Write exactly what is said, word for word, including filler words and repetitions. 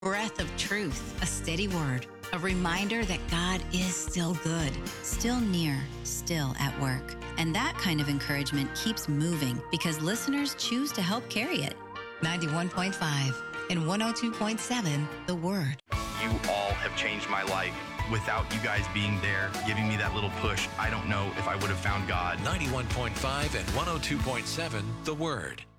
breath of truth, a steady word, a reminder that God is still good, still near, still at work. And that kind of encouragement keeps moving because listeners choose to help carry it. ninety-one point five and one oh two point seven, The Word. You all have changed my life. Without you guys being there, giving me that little push, I don't know if I would have found God. ninety-one point five and one oh two point seven, The Word.